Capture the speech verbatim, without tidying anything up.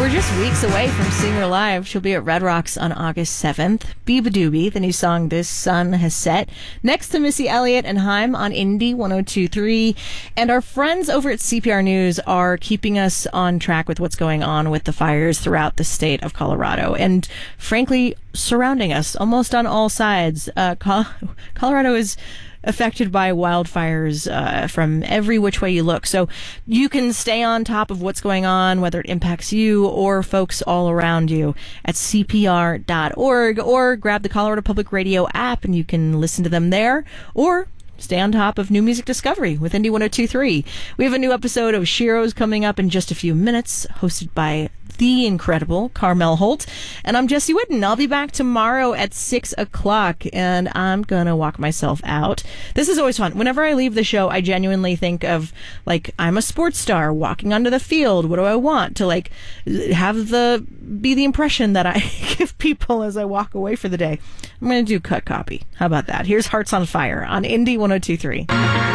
We're just weeks away from seeing her live. She'll be at Red Rocks on August seventh. Biba Doobie, the new song This Sun Has Set, next to Missy Elliott and Haim on Indie one oh two point three. And our friends over at C P R News are keeping us on track with what's going on with the fires throughout the state of Colorado. And frankly, surrounding us almost on all sides. Uh, Col- Colorado is affected by wildfires uh, from every which way you look. So you can stay on top of what's going on, whether it impacts you or folks all around you, at C P R dot org, or grab the Colorado Public Radio app and you can listen to them there, or stay on top of new music discovery with Indie one oh two point three. We have a new episode of Shiro's coming up in just a few minutes, hosted by the incredible Carmel Holt. And I'm Jesse Whitten. I'll be back tomorrow at six o'clock, and I'm going to walk myself out. This is always fun. Whenever I leave the show, I genuinely think of, like, I'm a sports star walking onto the field. What do I want? To, like, have the, be the impression that I give people as I walk away for the day. I'm going to do cut copy. How about that? Here's Hearts on Fire on Indie one oh two point three.